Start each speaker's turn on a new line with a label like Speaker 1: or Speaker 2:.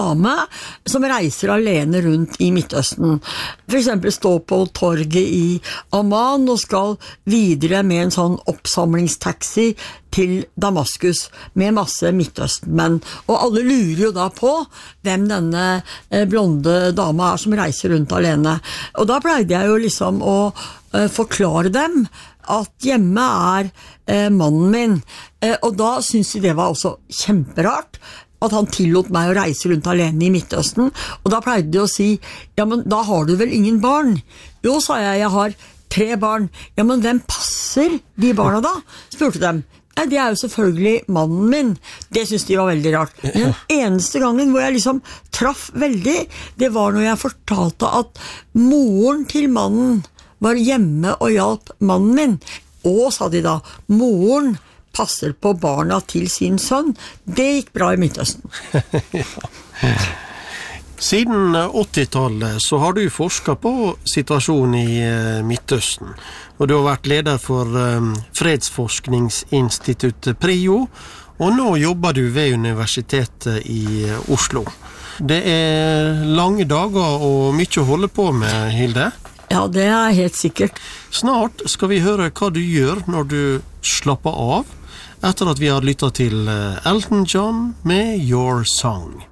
Speaker 1: dame som reiser alene rundt i Midtøsten. For eksempel stå på torget i Amman og skal videre med en sånn oppsamlingstaxi til Damaskus med masse Midtøstenmenn. Og alle lurer jo da på hvem denne blonde dama som reiser rundt alene. Og da pleide jeg jo liksom å forklare dem at hjemme mannen min. Og da synes de det var også kjemperart at han tillot meg å reise rundt alene i Midtøsten. Og da pleide de å si, ja, men da har du vel ingen barn? Jo, sa jeg har 3 barn. Ja, men hvem passer de barna da? Spurte dem. Nei, det jo selvfølgelig mannen min. Det synes de var veldig rart. Men den eneste gangen hvor jeg liksom traff veldig, det var når jeg fortalte at moren til mannen var hjemme og hjalp mannen min. Og, sa de da, moren passer på barna til sin sønn. Det gikk bra i Midtøsten.
Speaker 2: Siden 80-tallet så har du forsket på situasjonen i Midtøsten, og du har vært leder for fredsforskningsinstituttet PRIO, og nå jobber du ved Universitetet i Oslo. Det lange dager og mye å holde på med, Hilde.
Speaker 1: Ja, det helt sikkert.
Speaker 2: Snart skal vi høre hva du gjør når du slapper av, etter at vi har lyttet til Elton John med Your Song.